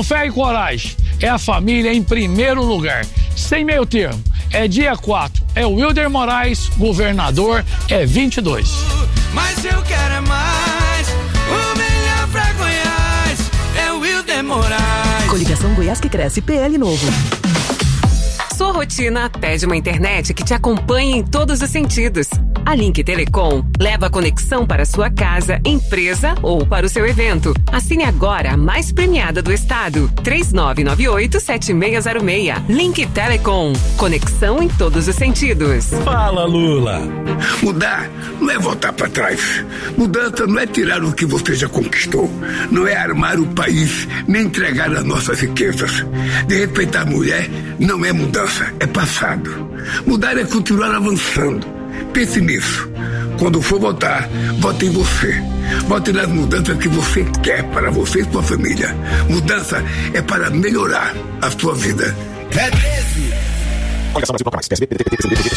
fé e coragem. É a família em primeiro lugar. Sem meio termo. É dia 4. É o Wilder Moraes, governador, é 22. Mas eu quero é mais. O melhor pra Goiás é o Wilder Moraes. Coligação Goiás que cresce, PL Novo. Sua rotina pede uma internet que te acompanhe em todos os sentidos. A Link Telecom leva a conexão para sua casa, empresa ou para o seu evento. Assine agora a mais premiada do estado. 3998-7606. Link Telecom. Conexão em todos os sentidos. Fala, Lula. Mudar não é voltar para trás. Mudança não é tirar o que você já conquistou. Não é armar o país, nem entregar as nossas riquezas. De respeitar a mulher não é mudança, é passado. Mudar é continuar avançando. Pense nisso. Quando for votar, vote em você. Vote nas mudanças que você quer para você e sua família. Mudança é para melhorar a sua vida. É 13.